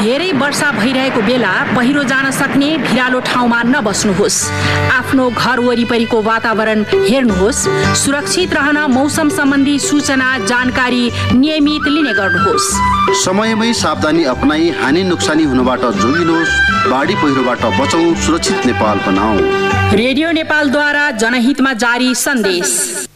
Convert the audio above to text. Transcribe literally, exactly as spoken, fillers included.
धेरै वर्षा भइरहेको बेला पहिरो जान सक्ने भिरालो ठाउँमा नबस्नुहोस्। आफ्नो घर वरिपरिको वातावरण हेर्नुहोस्। सुरक्षित रहन मौसम सम्बन्धी सूचना जानकारी नियमित लिने गर्नुहोस्। समयमै सावधानी अपनाई हानि नोक्सानी हुनबाट जोगिनुहोस्। बाढी पहिरोबाट बचौँ, सुरक्षित नेपाल बनाऊ। रेडियो नेपालद्वारा जनहितमा जारी सन्देश।